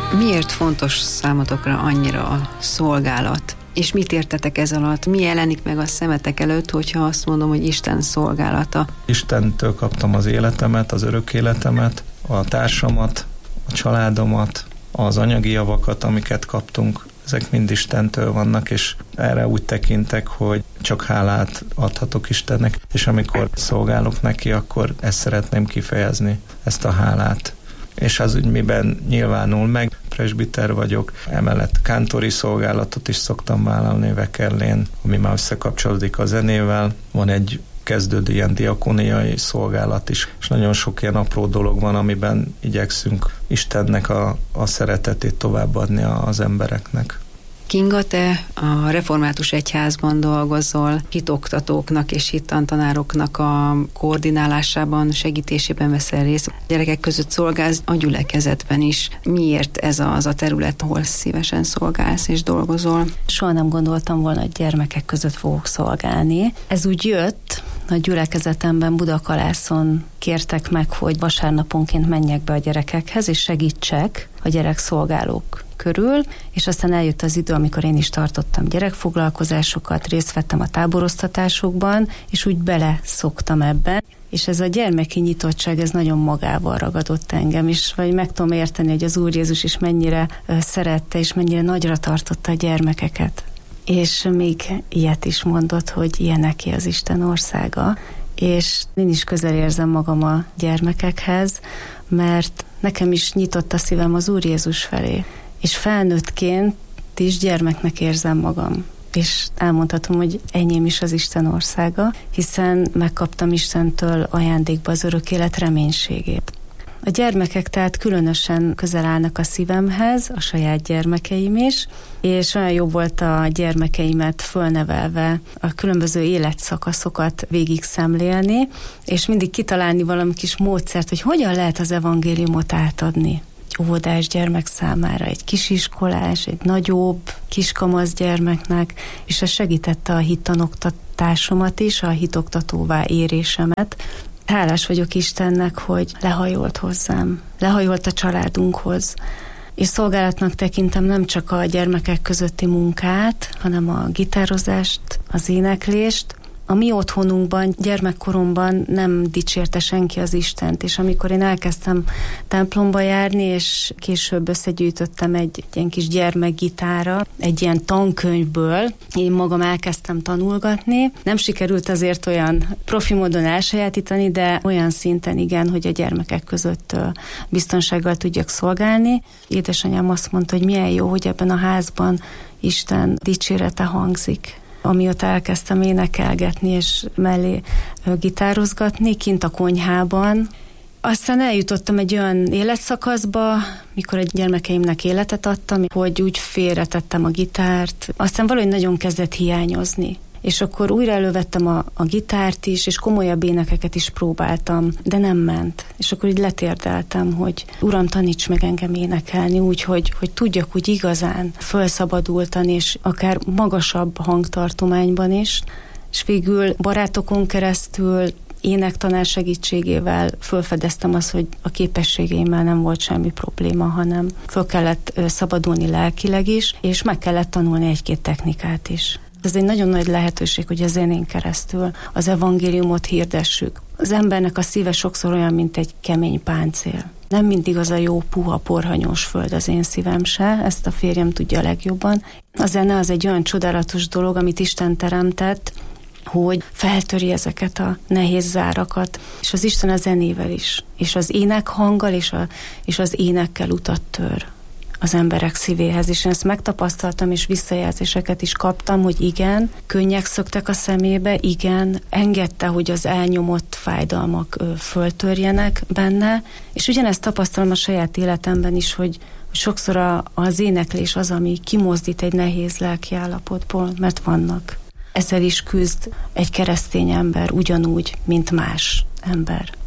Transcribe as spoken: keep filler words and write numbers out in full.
Miért fontos számotokra annyira a szolgálat? És mit értetek ez alatt? Mi jelenik meg a szemetek előtt, hogyha azt mondom, hogy Isten szolgálata? Istentől kaptam az életemet, az örök életemet, a társamat, a családomat, az anyagi javakat, amiket kaptunk. Ezek mind Istentől vannak, és erre úgy tekintek, hogy csak hálát adhatok Istennek, és amikor szolgálok neki, akkor ezt szeretném kifejezni, ezt a hálát. És az úgy miben nyilvánul meg, presbiter vagyok, emellett kántori szolgálatot is szoktam vállalni Vekerlén, ami már összekapcsolódik a zenével. Van egy kezdődő ilyen diakóniai szolgálat is, és nagyon sok ilyen apró dolog van, amiben igyekszünk Istennek a, a szeretetét továbbadni az embereknek. Kinga, te a református egyházban dolgozol, hitoktatóknak és hittantanároknak a koordinálásában, segítésében veszel részt. A gyerekek között szolgálsz, a gyülekezetben is. Miért ez az a terület, ahol szívesen szolgálsz és dolgozol? Soha nem gondoltam volna, hogy gyermekek között fogok szolgálni. Ez úgy jött, a gyülekezetemben Budakalászon kértek meg, hogy vasárnaponként menjek be a gyerekekhez, és segítsek a gyerekszolgálók körül, és aztán eljött az idő, amikor én is tartottam gyerekfoglalkozásokat, részt vettem a táboroztatásokban, és úgy beleszoktam ebben. És ez a gyermeki nyitottság, ez nagyon magával ragadott engem, és vagy meg tudom érteni, hogy az Úr Jézus is mennyire szerette, és mennyire nagyra tartotta a gyermekeket. És még ilyet is mondott, hogy ilyeneké az Isten országa, és én is közel érzem magam a gyermekekhez, mert nekem is nyitott a szívem az Úr Jézus felé, és felnőttként is gyermeknek érzem magam, és elmondhatom, hogy enyém is az Isten országa, hiszen megkaptam Istentől ajándékba az örök élet reménységét. A gyermekek tehát különösen közel állnak a szívemhez, a saját gyermekeim is, és olyan jó volt a gyermekeimet fölnevelve a különböző életszakaszokat végig szemlélni, és mindig kitalálni valami kis módszert, hogy hogyan lehet az evangéliumot átadni. Egy óvodás gyermek számára, egy kisiskolás, egy nagyobb, kiskamasz gyermeknek, és ez segítette a hittanoktatásomat is, a hitoktatóvá érésemet. Hálás vagyok Istennek, hogy lehajolt hozzám, lehajolt a családunkhoz, és szolgálatnak tekintem nem csak a gyermekek közötti munkát, hanem a gitározást, az éneklést. A mi otthonunkban, gyermekkoromban nem dicsérte senki az Istent, és amikor én elkezdtem templomba járni, és később összegyűjtöttem egy, egy ilyen kis gyermekgitára, egy ilyen tankönyvből, én magam elkezdtem tanulgatni. Nem sikerült azért olyan profi módon elsajátítani, de olyan szinten igen, hogy a gyermekek között biztonsággal tudjak szolgálni. Édesanyám azt mondta, hogy milyen jó, hogy ebben a házban Isten dicsérete hangzik. Amióta elkezdtem énekelgetni és mellé gitározgatni kint a konyhában. Aztán eljutottam egy olyan életszakaszba, mikor a gyermekeimnek életet adtam, hogy úgy félretettem a gitárt. Aztán valahogy nagyon kezdett hiányozni. És akkor újra elővettem a, a gitárt is, és komolyabb énekeket is próbáltam, de nem ment. És akkor így letérdeltem, hogy Uram, taníts meg engem énekelni úgy, hogy, hogy tudjak úgy igazán felszabadultan, és akár magasabb hangtartományban is. És végül barátokon keresztül, énektanár segítségével felfedeztem azt, hogy a képességeimmel nem volt semmi probléma, hanem föl kellett szabadulni lelkileg is, és meg kellett tanulni egy-két technikát is. Ez egy nagyon nagy lehetőség, hogy a zenén keresztül az evangéliumot hirdessük. Az embernek a szíve sokszor olyan, mint egy kemény páncél. Nem mindig az a jó, puha, porhanyós föld az én szívem se, ezt a férjem tudja a legjobban. A zene az egy olyan csodálatos dolog, amit Isten teremtett, hogy feltöri ezeket a nehéz zárakat, és az Isten a zenével is, és az énekhanggal, és, a, és az énekkel utat tör az emberek szívéhez, és én ezt megtapasztaltam, és visszajelzéseket is kaptam, hogy igen, könnyek szöktek a szemébe, igen, engedte, hogy az elnyomott fájdalmak ö, föltörjenek benne, és ugyanezt tapasztalom a saját életemben is, hogy, hogy sokszor a, az éneklés az, ami kimozdít egy nehéz lelki állapotból, mert vannak. Ezzel is küzd egy keresztény ember ugyanúgy, mint más ember.